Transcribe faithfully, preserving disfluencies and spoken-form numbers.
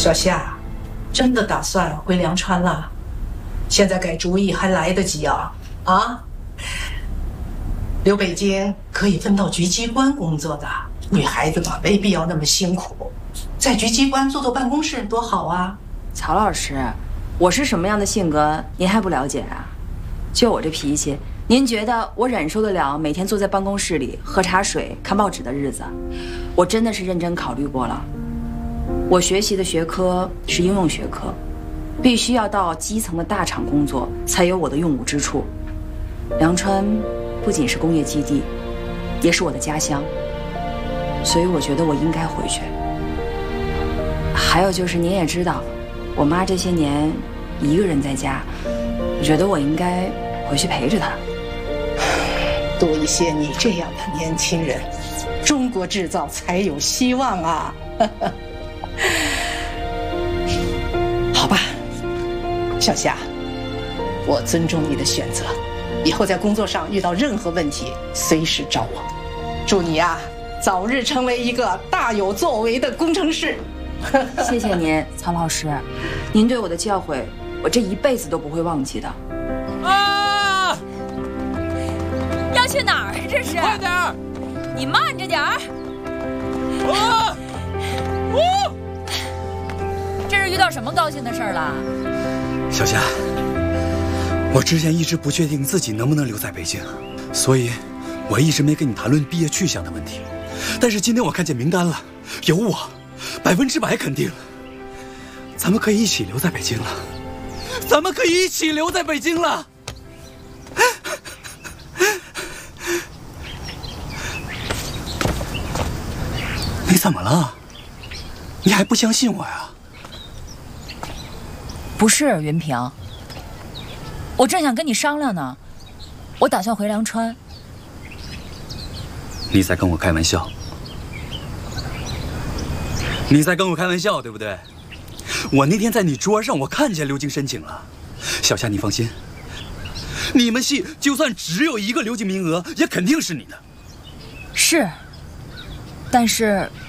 小夏，真的打算回凉川了？现在改主意还来得及啊！啊，留北京可以分到局机关工作的，女孩子嘛，未必要那么辛苦，在局机关坐坐办公室多好啊！ 曹老师，我是什么样的性格，您还不了解啊？就我这脾气，您觉得我忍受得了每天坐在办公室里喝茶水、看报纸的日子？我真的是认真考虑过了。我学习的学科是应用学科，必须要到基层的大厂工作，才有我的用武之处。凉川不仅是工业基地，也是我的家乡，所以我觉得我应该回去。还有就是您也知道，我妈这些年一个人在家，我觉得我应该回去陪着她。 多一些你这样的年轻人，中国制造才有希望啊！好吧，小夏，我尊重你的选择，以后在工作上遇到任何问题，随时找我。祝你啊，早日成为一个大有作为的工程师。 谢谢您，曹老师，您对我的教诲，我这一辈子都不会忘记的。 啊！ 要去哪儿啊？这是？ 快点儿！ 你慢着点儿。 啊！哦！ 这是遇到什么高兴的事儿了？ 小夏，我之前一直不确定自己能不能留在北京，所以我一直没跟你谈论毕业去向的问题。但是今天我看见名单了，有我，百分之百肯定，咱们可以一起留在北京了，咱们可以一起留在北京了。你怎么了？你还不相信我呀？ 不是云平，我正想跟你商量呢，我打算回凉川。 你在跟我开玩笑？你在跟我开玩笑，对不对？我那天在你桌上，我看见刘静申请了。小夏，你放心，你们系就算只有一个刘静名额，也肯定是你的。 是，但是